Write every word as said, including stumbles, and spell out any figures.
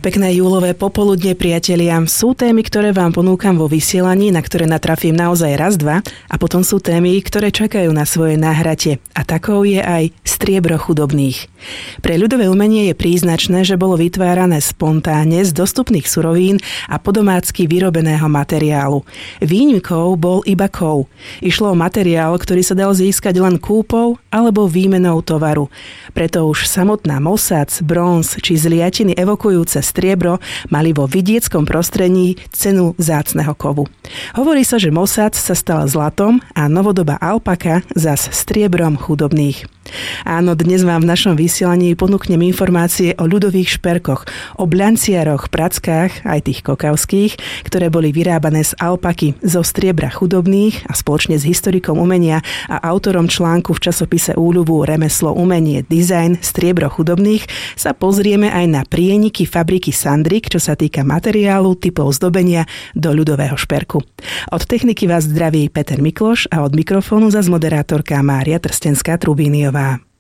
Pekné júlové popoludne, priatelia. Sú témy, ktoré vám ponúkam vo vysielaní, na ktoré natrafím naozaj raz, dva, a potom sú témy, ktoré čakajú na svoje náhratie. A takou je aj striebro chudobných. Pre ľudové umenie je príznačné, že bolo vytvárané spontánne z dostupných surovín a podomácky vyrobeného materiálu. Výnimkou bol iba kov. Išlo o materiál, ktorý sa dal získať len kúpou alebo výmenou tovaru. Preto už samotná mosac, bronz či zliatiny evokujúce striebro mali vo vidieckom prostredí cenu vzácneho kovu. Hovorí sa, že mosac sa stala zlatom a novodobá alpaka zas striebrom chudobných. Áno, dnes vám v našom vysielaní ponúknem informácie o ľudových šperkoch, o bľanciaroch, prackách, aj tých kokavských, ktoré boli vyrábané z alpaky, zo striebra chudobných, a spoločne s historikom umenia a autorom článku v časopise Úľubu Remeslo, umenie, dizajn, striebro chudobných sa pozrieme aj na prieniky fabriky Sandrik, čo sa týka materiálu, typov zdobenia do ľudového šperku. Od techniky vás zdraví Peter Mikloš a od mikrofónu zas moderátorka Mária Trstenská-Trubíniová.